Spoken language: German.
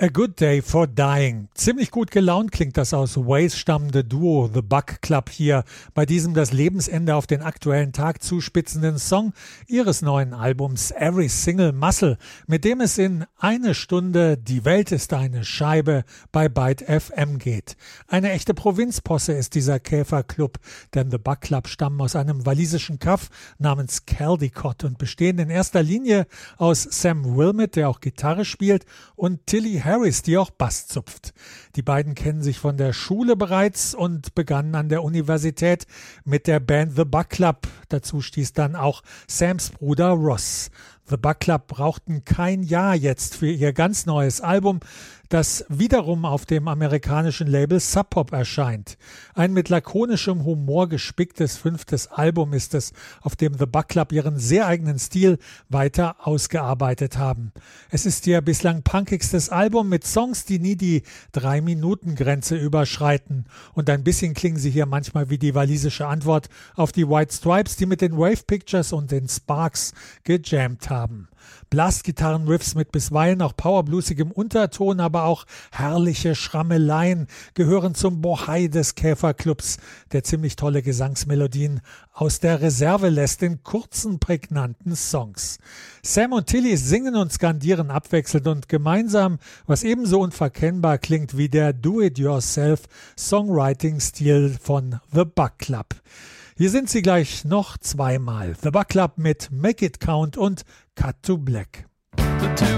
A Good Day for Dying. Ziemlich gut gelaunt klingt das aus Waze stammende Duo The Buck Club hier bei diesem das Lebensende auf den aktuellen Tag zuspitzenden Song ihres neuen Albums Every Single Muscle, mit dem es in eine Stunde Die Welt ist eine Scheibe bei Byte FM geht. Eine echte Provinzposse ist dieser Käferclub, denn The Buck Club stammen aus einem walisischen Kaff namens Caldicot und bestehen in erster Linie aus Sam Wilmot, der auch Gitarre spielt, und Tilly Harris, die auch Bass zupft. Die beiden kennen sich von der Schule bereits und begannen an der Universität mit der Band The Buck Club. Dazu stieß dann auch Sams Bruder Ross. The Buck Club brauchten kein Jahr jetzt für ihr ganz neues Album, das wiederum auf dem amerikanischen Label Sub Pop erscheint. Ein mit lakonischem Humor gespicktes 5. Album ist es, auf dem The Buck Club ihren sehr eigenen Stil weiter ausgearbeitet haben. Es ist ihr bislang punkigstes Album mit Songs, die nie die 3-Minuten-Grenze überschreiten. Und ein bisschen klingen sie hier manchmal wie die walisische Antwort auf die White Stripes, die mit den Wave Pictures und den Sparks gejammt haben. Blastgitarrenriffs mit bisweilen auch powerbluesigem Unterton, aber auch herrliche Schrammeleien gehören zum Bohai des Käferclubs, der ziemlich tolle Gesangsmelodien aus der Reserve lässt in kurzen, prägnanten Songs. Sam und Tilly singen und skandieren abwechselnd und gemeinsam, was ebenso unverkennbar klingt wie der Do-It-Yourself-Songwriting-Stil von The Buck Club. Hier sind sie gleich noch zweimal. The Buck Club mit Make It Count und Cut to Black.